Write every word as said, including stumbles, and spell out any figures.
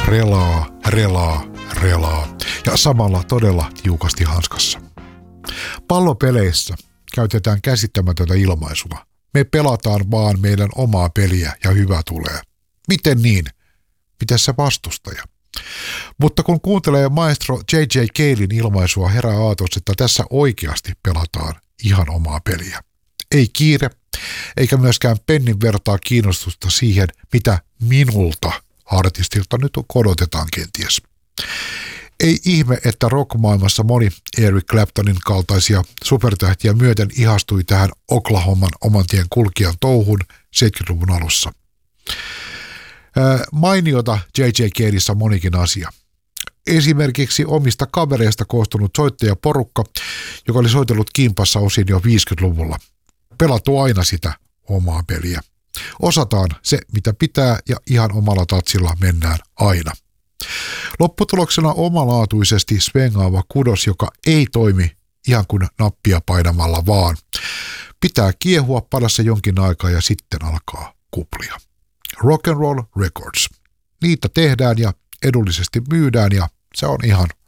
relaa, relaa, relaa ja samalla todella tiukasti hanskassa. Pallopeleissä käytetään käsittämätöntä ilmaisua. Me pelataan vaan meidän omaa peliä ja hyvä tulee. Miten niin? Mitäs se vastustaja? Mutta kun kuuntelee maestro J J. Calein ilmaisua, herää aatos, että tässä oikeasti pelataan ihan omaa peliä. Ei kiire, eikä myöskään pennin vertaa kiinnostusta siihen, mitä minulta artistilta nyt odotetaan kenties. Ei ihme, että rockmaailmassa moni Eric Claptonin kaltaisia supertähtiä myöten ihastui tähän Oklahoman oman tien kulkijan touhun seitsemänkymmentäluvun alussa. Ää, mainiota J J. Caleissa monikin asia. Esimerkiksi omista kavereista koostunut soittajaporukka, joka oli soitellut kimpassa osin jo viisikymmentäluvulla. Pelattu aina sitä omaa peliä. Osataan se, mitä pitää, ja ihan omalla tatsilla mennään aina. Lopputuloksena omalaatuisesti svengaava kudos, joka ei toimi ihan kuin nappia painamalla vaan. Pitää kiehua padassa jonkin aikaa ja sitten alkaa kuplia. Rock and Roll Records. Niitä tehdään ja edullisesti myydään ja se on ihan